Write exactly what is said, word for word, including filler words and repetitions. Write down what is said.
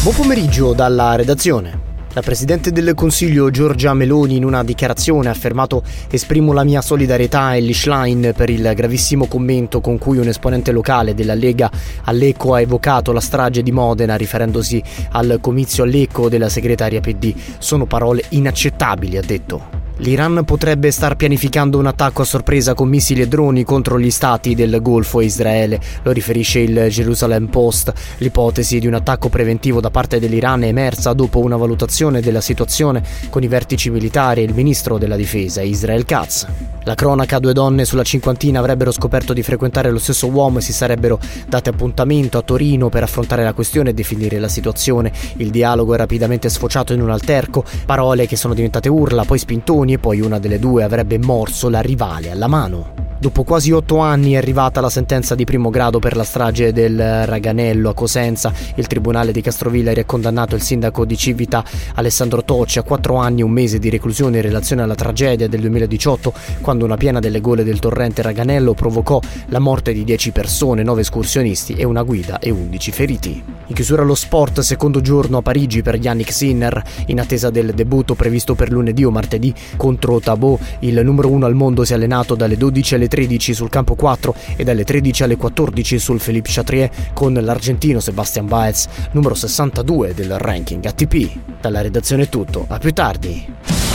Buon pomeriggio dalla redazione. La Presidente del Consiglio Giorgia Meloni in una dichiarazione ha affermato: esprimo la mia solidarietà a Elly Schlein per il gravissimo commento con cui un esponente locale della Lega a Lecco ha evocato la strage di Modena riferendosi al comizio a Lecco della segretaria P D. Sono parole inaccettabili, ha detto. L'Iran potrebbe star pianificando un attacco a sorpresa con missili e droni contro gli stati del Golfo e Israele, lo riferisce il Jerusalem Post. L'ipotesi di un attacco preventivo da parte dell'Iran è emersa dopo una valutazione della situazione con i vertici militari e il ministro della difesa Israel Katz. La cronaca: due donne sulla cinquantina avrebbero scoperto di frequentare lo stesso uomo e si sarebbero date appuntamento a Torino per affrontare la questione e definire la situazione. Il dialogo è rapidamente sfociato in un alterco, parole che sono diventate urla, poi spintoni, e poi una delle due avrebbe morso la rivale alla mano. Dopo quasi otto anni è arrivata la sentenza di primo grado per la strage del Raganello a Cosenza. Il tribunale di Castrovillari ha condannato il sindaco di Civita Alessandro Tocci a quattro anni e un mese di reclusione in relazione alla tragedia del duemiladiciotto, quando una piena delle gole del torrente Raganello provocò la morte di dieci persone, nove escursionisti e una guida e undici feriti. In chiusura allo sport, secondo giorno a Parigi per Yannick Sinner, in attesa del debutto previsto per lunedì o martedì contro Tabot. Il numero uno al mondo si è allenato dalle dodici alle tredici sul campo quattro e dalle tredici alle quattordici sul Philippe Chatrier con l'argentino Sebastian Baez, numero sessantadue del ranking A T P. Dalla redazione è tutto, a più tardi.